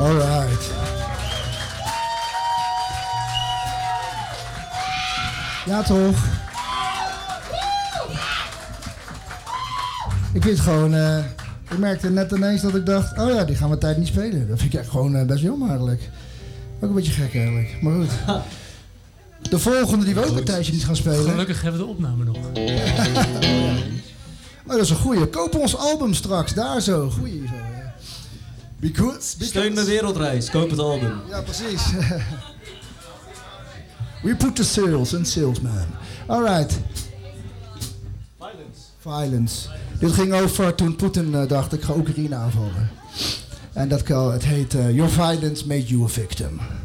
Alright. Ja, toch? Ik vind gewoon... ik merkte net ineens dat ik dacht... Oh ja, die gaan we tijd niet spelen. Dat vind ik echt gewoon best jammer eigenlijk. Ook een beetje gek eigenlijk. Maar goed. De volgende die we ook een tijdje niet gaan spelen... Gelukkig hebben we de opname nog. Oh, dat is een goeie. Koop ons album straks. Daar zo. Goeie zo. Ja. Because... Steun mijn wereldreis. Koop het album. Ja, precies. We put the sales in salesman. Alright. Violence. Dit ging over toen Poetin dacht, ik ga Oekraïne aanvallen. En het heet Your Violence Made You a Victim.